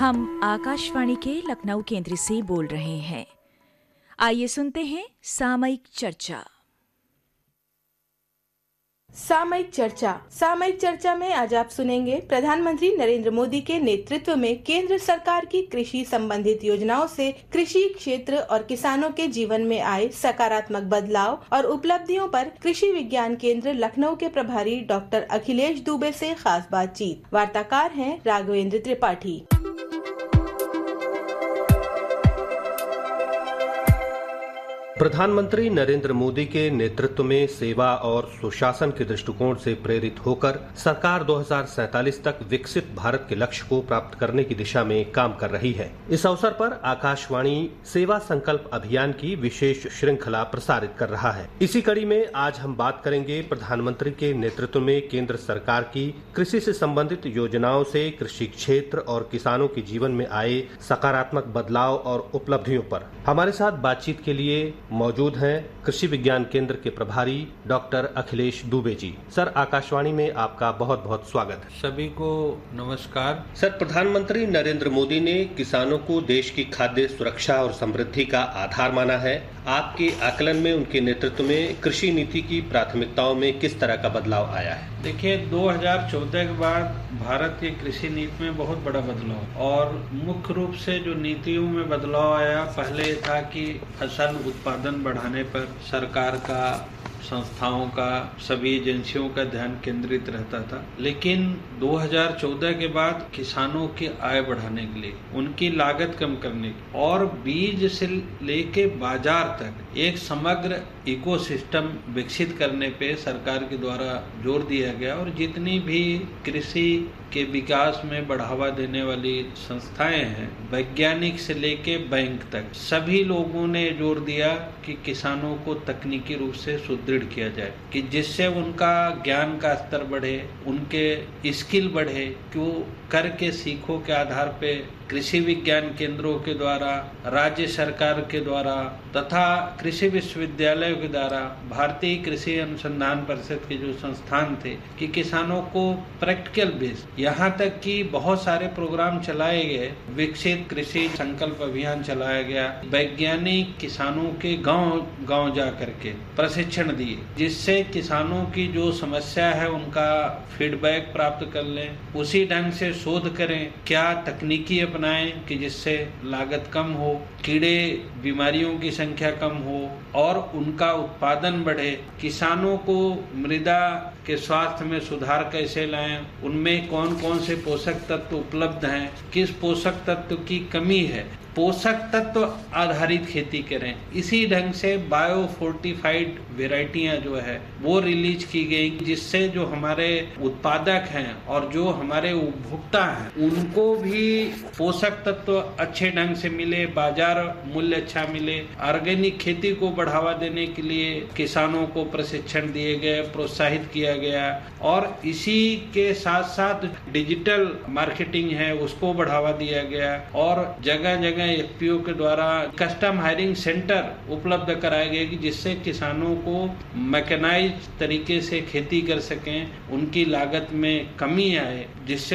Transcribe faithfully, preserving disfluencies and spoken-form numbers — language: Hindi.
हम आकाशवाणी के लखनऊ केंद्र से बोल रहे हैं। आइए सुनते हैं सामयिक चर्चा। सामयिक चर्चा सामयिक चर्चा में आज आप सुनेंगे प्रधानमंत्री नरेंद्र मोदी के नेतृत्व में केंद्र सरकार की कृषि संबंधित योजनाओं से कृषि क्षेत्र और किसानों के जीवन में आए सकारात्मक बदलाव और उपलब्धियों पर कृषि विज्ञान केंद्र लखनऊ के प्रभारी डॉक्टर अखिलेश दुबे से खास बातचीत। वार्ताकार हैं राघवेंद्र त्रिपाठी। प्रधानमंत्री नरेंद्र मोदी के नेतृत्व में सेवा और सुशासन के दृष्टिकोण से प्रेरित होकर सरकार दो हज़ार सैंतालीस तक विकसित भारत के लक्ष्य को प्राप्त करने की दिशा में काम कर रही है। इस अवसर पर आकाशवाणी सेवा संकल्प अभियान की विशेष श्रृंखला प्रसारित कर रहा है। इसी कड़ी में आज हम बात करेंगे प्रधानमंत्री के नेतृत्व में केंद्र सरकार की कृषि से संबंधित योजनाओं से कृषि क्षेत्र और किसानों के जीवन में आए सकारात्मक बदलाव और उपलब्धियों पर। हमारे साथ बातचीत के लिए मौजूद हैं कृषि विज्ञान केंद्र के प्रभारी डॉक्टर अखिलेश दुबे जी। सर, आकाशवाणी में आपका बहुत बहुत स्वागत है। सभी को नमस्कार। सर, प्रधानमंत्री नरेंद्र मोदी ने किसानों को देश की खाद्य सुरक्षा और समृद्धि का आधार माना है। आपके आकलन में उनके नेतृत्व में कृषि नीति की प्राथमिकताओं में किस तरह का बदलाव आया है? देखिए, दो हज़ार चौदह के बाद भारत की कृषि नीति में बहुत बड़ा बदलाव, और मुख्य रूप से जो नीतियों में बदलाव आया, पहले था कि फसल उत्पादन बढ़ाने पर सरकार का, संस्थाओं का, सभी एजेंसियों का ध्यान केंद्रित रहता था। लेकिन दो हज़ार चौदह के बाद किसानों की आय बढ़ाने के लिए, उनकी लागत कम करने की और बीज से लेके बाजार तक एक समग्र इकोसिस्टम विकसित करने पे सरकार के द्वारा जोर दिया गया। और जितनी भी कृषि के विकास में बढ़ावा देने वाली संस्थाएं हैं, वैज्ञानिक से लेके बैंक तक, सभी लोगों ने जोर दिया कि किसानों को तकनीकी रूप से सुदृढ़ किया जाए, कि जिससे उनका ज्ञान का स्तर बढ़े, उनके स्किल बढ़े, कि वो करके सीखो के आधार पे कृषि विज्ञान केंद्रों के द्वारा, राज्य सरकार के द्वारा तथा कृषि विश्वविद्यालयों के द्वारा, भारतीय कृषि अनुसंधान परिषद के जो संस्थान थे, कि किसानों को प्रैक्टिकल बेस, यहाँ तक कि बहुत सारे प्रोग्राम चलाए गए। विकसित कृषि संकल्प अभियान चलाया गया। वैज्ञानिक किसानों के गांव गांव जा करके प्रशिक्षण दिए, जिससे किसानों की जो समस्या है उनका फीडबैक प्राप्त कर लें, उसी ढंग से शोध करें, क्या तकनीकी अपनाएं कि जिससे लागत कम हो, कीड़े बीमारियों की संख्या कम हो और उनका उत्पादन बढ़े, किसानों को मृदा के स्वास्थ्य में सुधार कैसे लाएं, उनमें कौन कौन से पोषक तत्व उपलब्ध हैं, किस पोषक तत्व की कमी है, पोषक तत्व आधारित खेती करें। इसी ढंग से बायो फोर्टिफाइड वेराइटियां जो है वो रिलीज की गई, जिससे जो हमारे उत्पादक हैं और जो हमारे उपभोक्ता हैं उनको भी पोषक तत्व अच्छे ढंग से मिले, बाजार मूल्य अच्छा मिले। ऑर्गेनिक खेती को बढ़ावा देने के लिए किसानों को प्रशिक्षण दिए गए, प्रोत्साहित किया गया। और इसी के साथ साथ डिजिटल मार्केटिंग है, उसको बढ़ावा दिया गया और जगह जगह एफपीओ के द्वारा कस्टम हायरिंग सेंटर उपलब्ध कराए गए, कि जिससे किसानों को मैकेनाइज तरीके से खेती कर सकें, उनकी लागत में कमी आए, जिससे